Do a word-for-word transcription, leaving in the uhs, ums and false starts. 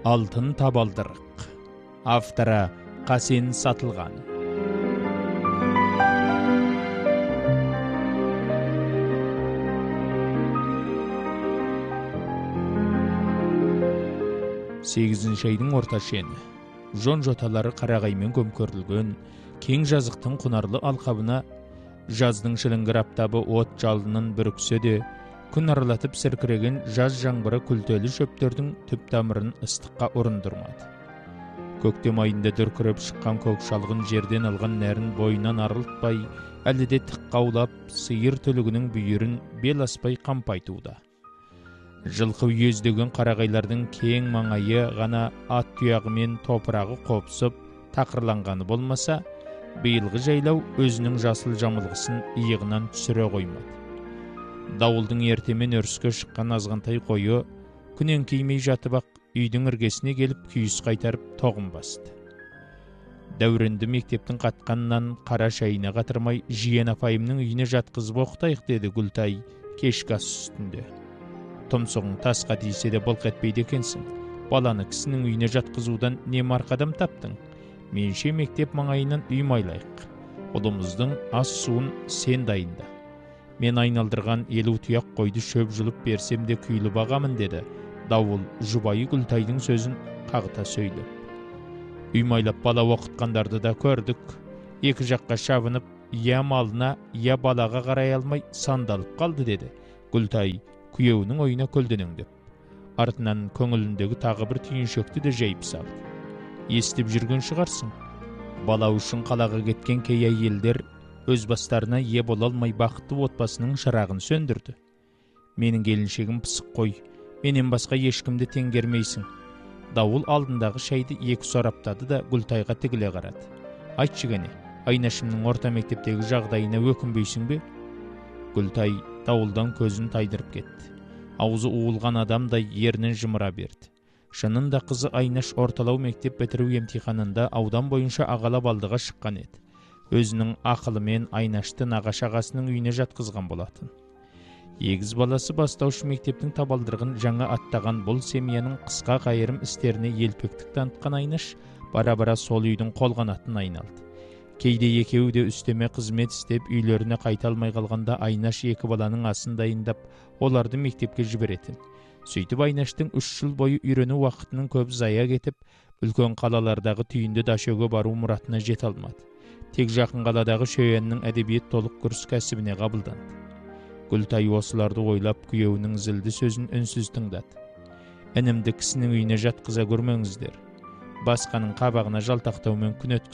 Алтын табалдырық. Авторы Қасен Сатылған. Сегізінші айдың орта шені. Жон жоталары қарағаймен көмкөрілген, кең жазықтың құнарлы алқабына жаздың шіліңгір аптабы от жалынын бүріксе де, күн аралатып сіркіреген жаз жаңбыры күлтелі шөптердің түп тамырын ыстыққа ұрындырмады. Көктем айында дүркіреп шыққан көк шалғын жерден алған нәрін бойынан арылтпай, әлі де тыққаулап, сиыр түлігінің бүйірін бел аспай қампайтуда. Жылқы үйездеген қарағайлардың кең маңайы ғана ат тұяғымен топырағы қопсып, тақырланғаны болмаса, биылғы жайлау өзінің жасыл жамылғысын иығынан түсіре қоймады. Дауылдың ертемен өріске шыққан азғантай қойы, күнен кимей жатып ақ үйдің іргесіне келіп күйіс қайтарып тоғын басты. Дәуренді мектептің қатқанынан қара шайына қатырмай, жиен апайымның үйіне жатқызып оқытайық деді Гүлтай кешкі ас үстінде. Тұмсығың тасқа тисе де былқ етпейді екенсің. Баланы кісінің үйіне жатқызудан не марқадам таптың? Менше мектеп маңайынан үй майлайық. Ұлымыздың ас суын сен дайында. Мен айналдырған елу тұяқ қойды шөп жұлып берсем де күйлі бағамын деді. Дауыл жұбайы Гүлтайдың сөзін қағыта сөйлеп. Үй майлап бала оқытқандарды да көрдік. Екі жаққа шабынып, я малына, я балаға қарай алмай сандалып қалды деді. Гүлтай күйеуінің ойына көлденеңдеп. Артынан көңіліндегі тағы бір түйіншекті де жайып салды. Естіп жүрген шығарсың. Бала үшін қалаға кеткен кей әйелдер өз бастарына ие бола алмай бақытты отбасының шырағын сөндірді. Менің келіншегім пысық қой, менен басқа ешкімді теңгермейсің. Дауыл алдындағы шайды екі сораптады да Гүлтайға тігіле қарады. Айтшы кәне, Айнашымның орта мектептегі жағдайына өкінбейсің бе? Гүлтай дауылдан көзін тайдырып кетті. Аузы уылған адамдай ернін жымыра берді. Шынында қызы Айнаш орталау мектеп бітіру емтиханында аудан бойынша ағалап алдыға шыққан еді. Өзінің ақылымен Айнашты нағашы ағасының үйіне жатқызған болатын. Егіз баласы бастаушы мектептің табалдырығын жаңа аттаған бұл семьяның қысқа қайырым істеріне елпектік танытқан Айнаш бара-бара сол үйдің қолғанатын айналды. Кейде екеуі де үстеме қызмет істеп үйлеріне қайта алмай қалғанда Айнаш екі баланың асын дайындап, оларды мектепке жіберетін. Сөйтіп Айнаштың үш жыл бойы үйрену уақытының көп зая кетіп, үлкен қалалардағы түйінді дашөге бару мұратына жете алмады. Тек жақын қаладағы Шөйеннің әдебиет толық курс кәсібіне қабылданды. Гүлтай осыларды ойлап күйеуінің зілді сөзін үнсіз тыңдады. Інімді кісінің үйіне жатқыза көрмеңіздер. Басқаның қабағына жалтақтаумен күн өткізбеңіздер.